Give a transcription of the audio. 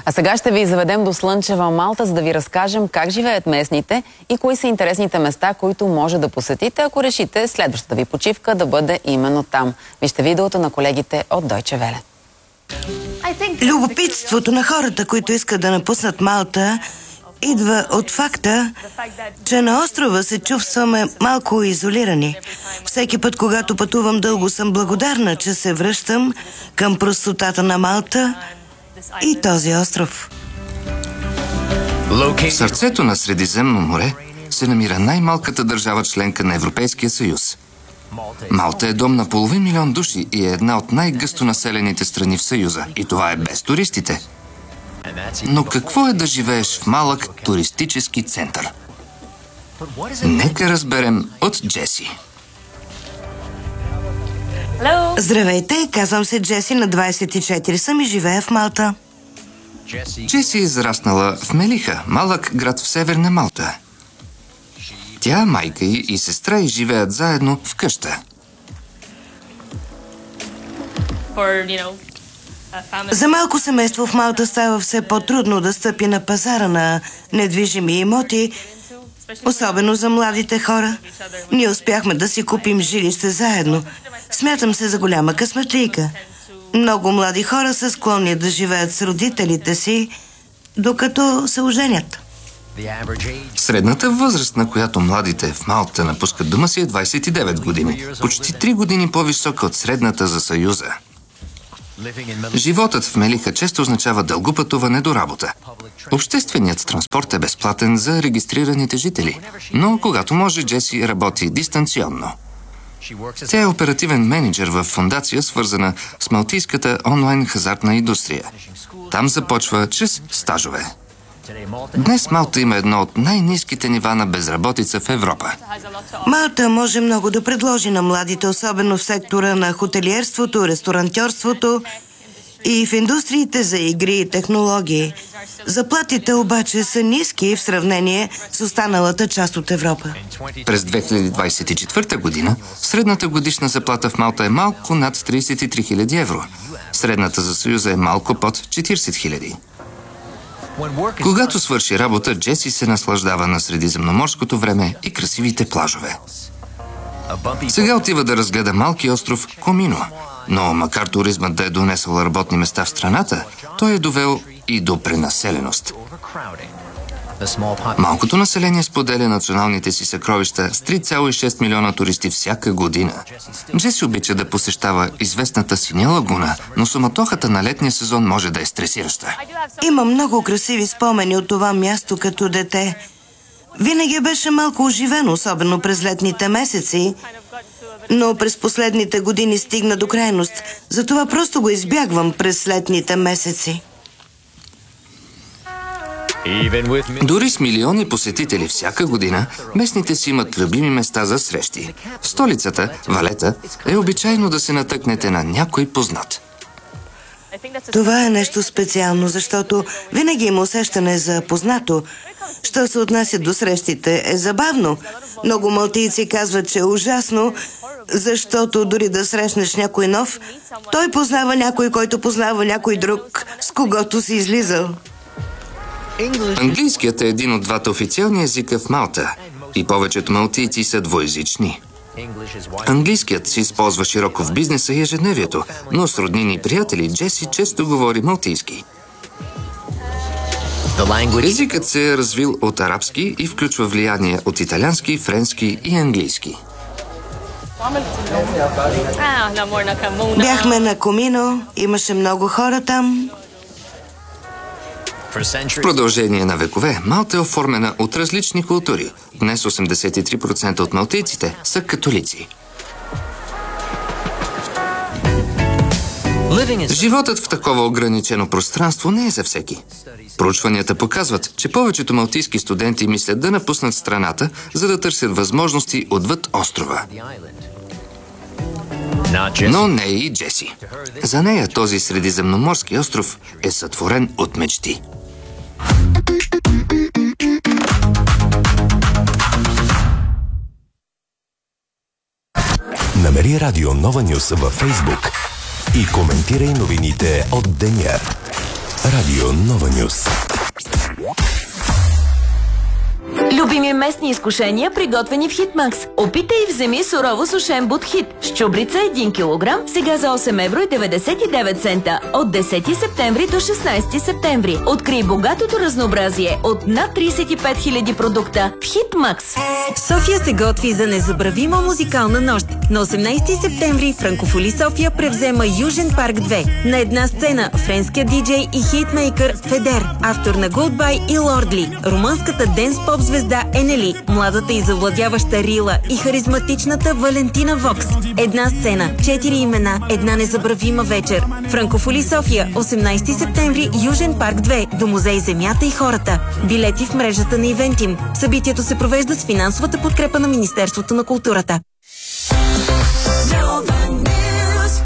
А сега ще ви заведем до слънчева Малта, за да ви разкажем как живеят местните и кои са интересните места, които може да посетите, ако решите следващата ви почивка да бъде именно там. Вижте видеото на колегите от Deutsche Welle. Любопитството на хората, които искат да напуснат Малта, идва от факта, че на острова се чувстваме малко изолирани. Всеки път, когато пътувам дълго, съм благодарна, че се връщам към простотата на Малта и този остров. В сърцето на Средиземно море се намира най-малката държава членка на Европейския съюз. Малта е дом на 500 000 души и е една от най-гъсто населените страни в Съюза. И това е без туристите. Но какво е да живееш в малък туристически център? Нека разберем от Джеси. Здравейте, казвам се Джеси, на 24 съм и живея в Малта. Джеси е израснала в Мелиха, малък град в северна Малта. Тя, майка и сестра й живеят заедно в къща. За малко семейство в Малта става все по-трудно да стъпи на пазара на недвижими имоти, особено за младите хора. Ние успяхме да си купим жилище заедно. Смятам се за голяма късметлийка. Много млади хора са склонни да живеят с родителите си, докато се оженят. Средната възраст, на която младите в Малта напускат дома си, е 29 години. Почти 3 години по-висока от средната за Съюза. Животът в Мелиха често означава дълго пътуване до работа. Общественият транспорт е безплатен за регистрираните жители, но когато може, Джеси работи дистанционно. Тя е оперативен мениджър в фондация, свързана с малтийската онлайн хазартна индустрия. Там започва чрез стажове. Днес Малта има едно от най-ниските нива на безработица в Европа. Малта може много да предложи на младите, особено в сектора на хотелиерството, ресторантьорството и в индустриите за игри и технологии. Заплатите обаче са ниски в сравнение с останалата част от Европа. През 2024 година средната годишна заплата в Малта е малко над 33 000 евро. Средната за Съюза е малко под 40 000. Когато свърши работа, Джеси се наслаждава на средиземноморското време и красивите плажове. Сега отива да разгледа малки остров Комино, но макар туризмът да е донесъл работни места в страната, той е довел и до пренаселеност. Малкото население споделя националните си съкровища с 3,6 милиона туристи всяка година. Джеси обича да посещава известната Синя лагуна, но суматохата на летния сезон може да е стресираща. Има много красиви спомени от това място като дете. Винаги беше малко оживено, особено през летните месеци, но през последните години стигна до крайност. Затова просто го избягвам през летните месеци. Дори с милиони посетители всяка година, местните си имат любими места за срещи. В столицата, Валета, е обичайно да се натъкнете на някой познат. Това е нещо специално, защото винаги има усещане за познато. Що се отнася до срещите, е забавно. Много малтийци казват, че е ужасно, защото дори да срещнеш някой нов, той познава някой, който познава някой друг, с когото си излизал. Английският е един от двата официални езика в Малта и повечето малтийци са двуезични. Английският се използва широко в бизнеса и ежедневието, но с роднини и приятели Джеси често говори малтийски. Езикът се е развил от арабски и включва влияние от италиански, френски и английски. Бяхме на Комино, имаше много хора там. В продължение на векове Малта е оформена от различни култури. Днес 83% от малтийците са католици. Животът в такова ограничено пространство не е за всеки. Проучванията показват, че повечето малтийски студенти мислят да напуснат страната, за да търсят възможности отвъд острова. Но не и Джеси. За нея този средиземноморски остров е сътворен от мечти. Намери Радио Нова Нюс във Фейсбук и коментирай новините от деня. Радио Нова Нюс. Любими местни изкушения, приготвени в Хитмакс. Опитай и вземи сурово сушен бут Хит. Щубрица 1 кг, сега за 8,99 евро от 10 септември до 16 септември. Открий богатото разнообразие от над 35 000 продукта в Хитмакс. София се готви за незабравима музикална нощ. На 18 септември Франкофоли София превзема Южен парк 2. На една сцена френският диджей и хитмейкър Федер, автор на Goodbye и Лордли, румънската денс-поп звезда Енели, младата и завладяваща Рила и харизматичната Валентина Вокс. Една сцена, 4 имена, една незабравима вечер. Франкофоли София, 18 септември, Южен парк 2, до музей Земята и хората. Билети в мрежата на Ивентим. Събитието се провежда с финансовата подкрепа на Министерството на културата.